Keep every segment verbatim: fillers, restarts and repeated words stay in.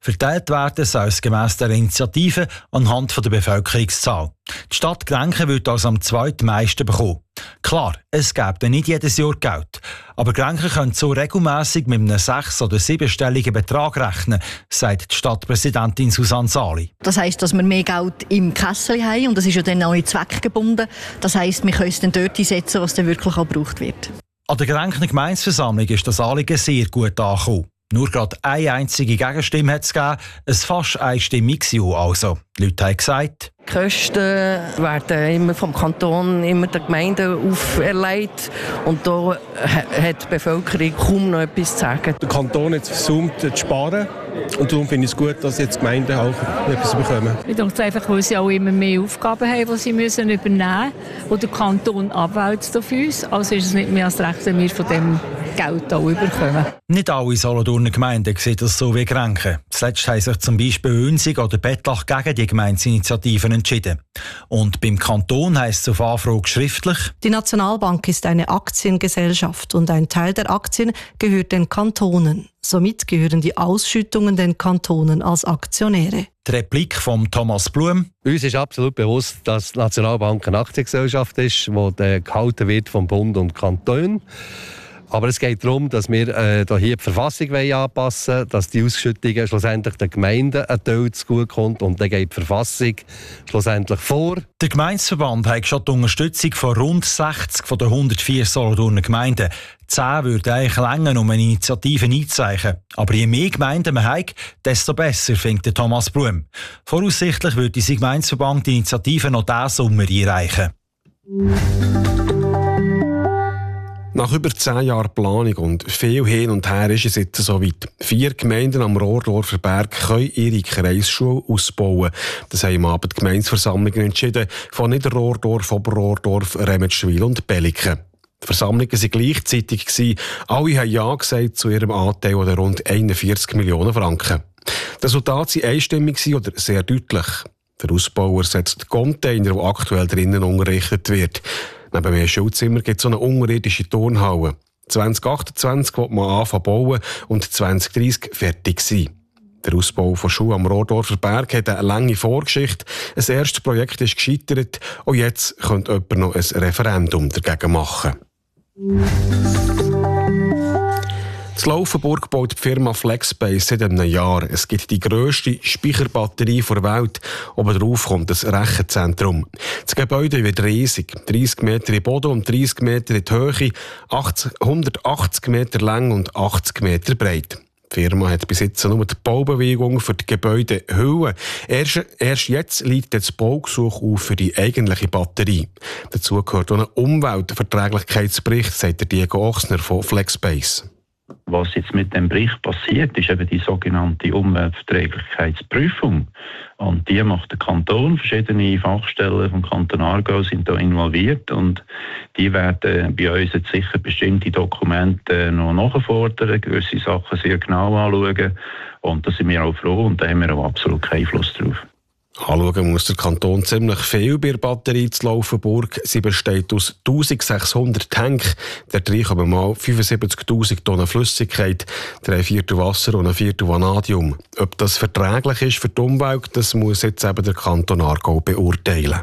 Verteilt werden soll es gemäss der Initiative anhand der Bevölkerungszahl. Die Stadt Grenchen wird also am zweitmeisten bekommen. Klar, es gäbe nicht jedes Jahr Geld. Aber Grenchen können so regelmässig mit einem sechs- oder siebenstelligen Betrag rechnen, sagt die Stadtpräsidentin Susanne Sali. Das heisst, dass wir mehr Geld im Kessel haben und das ist ja dann auch nicht zweckgebunden. Das heisst, wir können es dann dort einsetzen, was dann wirklich auch gebraucht wird. An der Grenchener Gemeindeversammlung ist das Anliegen sehr gut angekommen. Nur gerade eine einzige Gegenstimme hat es gegeben, ein fast einstimmig Ja also. Die Leute haben gesagt, die Kosten werden immer vom Kanton, immer der Gemeinde auferlegt. Und da hat die Bevölkerung kaum noch etwas zu sagen. Der Kanton hat versäumt zu sparen. Und darum finde ich es gut, dass jetzt die Gemeinden auch etwas bekommen. Ich denke einfach, weil sie auch immer mehr Aufgaben haben, die sie müssen übernehmen müssen, die der Kanton abwälzt auf uns. Also ist es nicht mehr als recht, wenn wir von dem Geld auch überkommen. Nicht alle Solothurner Gemeinden sehen das so wie Grenchen. Zuletzt haben sich zum Beispiel Wünzig oder Bettlach gegen die Gemeindeinitiativen entschieden. Und beim Kanton heisst es auf Anfrage schriftlich: Die Nationalbank ist eine Aktiengesellschaft und ein Teil der Aktien gehört den Kantonen. Somit gehören die Ausschüttungen den Kantonen als Aktionäre. Die Replik von Thomas Blum. Uns ist absolut bewusst, dass die Nationalbank eine Aktiengesellschaft ist, die gehalten wird vom Bund und Kanton. Aber es geht darum, dass wir äh, hier die Verfassung anpassen wollen, dass die Ausschüttungen schlussendlich den Gemeinden ein Teil zugutekommt und dann geht die Verfassung schlussendlich vor. Der Gemeindeverband hat schon die Unterstützung von rund sechzig von den hundertvier Solothurner Gemeinden. Zehn würden eigentlich länger, um eine Initiative einzuzeichnen. Aber je mehr Gemeinden man hat, desto besser, findet Thomas Blum. Voraussichtlich wird unser Gemeindeverband die Initiative noch diesen Sommer einreichen. Nach über zehn Jahren Planung und viel hin und her ist es jetzt soweit. Vier Gemeinden am Rohrdorfer Berg können ihre Kreisschule ausbauen. Das haben am Abend die Gemeindeversammlungen entschieden, von Niederrohrdorf, Oberrohrdorf, Remetschwil und Belliken. Die Versammlungen waren gleichzeitig. Alle haben Ja gesagt zu ihrem Anteil an rund einundvierzig Millionen Franken. Die Resultate waren einstimmig oder sehr deutlich. Der Ausbauer setzt Container, die aktuell drinnen unterrichtet wird. Neben mehr Schulzimmer gibt es so eine unterirdische Turnhalle. zwanzig achtundzwanzig will man anfangen bauen und zwanzig dreißig fertig sein. Der Ausbau von Schulen am Rohrdorfer Berg hat eine lange Vorgeschichte. Ein erstes Projekt ist gescheitert und jetzt könnte jemand noch ein Referendum dagegen machen. In Laufenburg baut die Firma Flexbase seit einem Jahr. Es gibt die grösste Speicherbatterie der Welt. Oben drauf kommt das Rechenzentrum. Das Gebäude wird riesig. dreissig Meter in Boden und dreissig Meter in die Höhe, hundertachtzig Meter lang und achtzig Meter breit. Die Firma hat bis jetzt nur die Baubewilligung für die Gebäudehülle. Erst, erst jetzt liegt das Baugesuch auf für die eigentliche Batterie. Dazu gehört auch ein Umweltverträglichkeitsbericht, sagt der Diego Ochsner von Flexbase. Was jetzt mit dem Bericht passiert, ist eben die sogenannte Umweltverträglichkeitsprüfung. Und die macht der Kanton. Verschiedene Fachstellen vom Kanton Aargau sind da involviert. Und die werden bei uns jetzt sicher bestimmte Dokumente noch nachfordern, gewisse Sachen sehr genau anschauen. Und da sind wir auch froh und da haben wir auch absolut keinen Einfluss drauf. Anschauen muss der Kanton ziemlich viel bei der Batterie zu Laufenburg. Sie besteht aus eintausendsechshundert Tanks. Da drin kommen mal fünfundsiebzigtausend Tonnen Flüssigkeit, drei Viertel Wasser und ein Viertel Vanadium. Ob das verträglich ist für die Umwelt, das muss jetzt eben der Kanton Aargau beurteilen.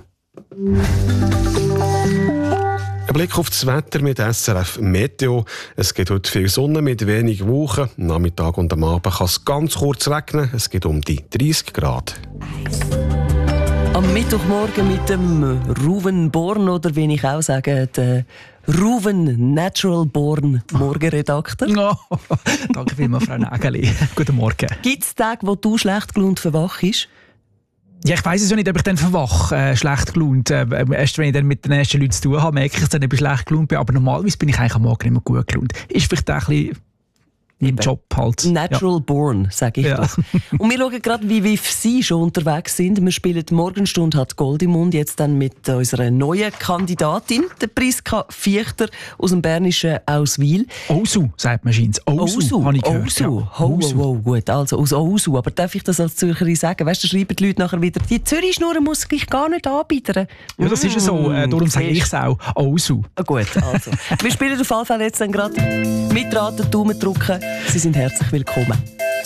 Ein Blick auf das Wetter mit S R F Meteo. Es gibt heute viel Sonne mit wenig Wolken. Am Nachmittag und am Abend kann es ganz kurz regnen. Es geht um die dreißig Grad. Am Mittwochmorgen mit dem Ruven Born, oder wie ich auch sage, der Ruven Natural Born Morgenredakteur. Oh, danke vielmals, Frau Nägeli. Guten Morgen. Gibt es Tage, wo du schlecht gelaunt verwachst? Ja, ich weiss es ja nicht, ob ich dann verwache, äh, schlecht gelaunt. Äh, erst wenn ich dann mit den ersten Leuten zu tun habe, merke ich dann, ob ich schlecht gelaunt bin. Aber normalerweise bin ich eigentlich am Morgen immer gut gelaunt. Ist vielleicht auch ein bisschen im Job halt. Natural ja. Born, sage ich ja. das. Und wir schauen gerade, wie wir Sie schon unterwegs sind. Wir spielen die Morgenstunde hat Gold im Mund, jetzt dann mit unserer neuen Kandidatin, der Priska Viechter aus dem bernischen Auswil. Ousu, sagt man scheint. Ousu, habe ich gehört. Ousu, ja. oh, oh, oh, gut, also aus Ousu. Aber darf ich das als Zürcherin sagen? Weißt du, schreiben die Leute nachher wieder, die Zürich-Schnur muss ich gar nicht anbieten. Ja, das ist ja so. Äh, darum sage ich es auch. Ousu. Gut, also. Wir spielen auf jeden Fall jetzt dann gerade mitraten, Daumen drücken. Sie sind herzlich willkommen.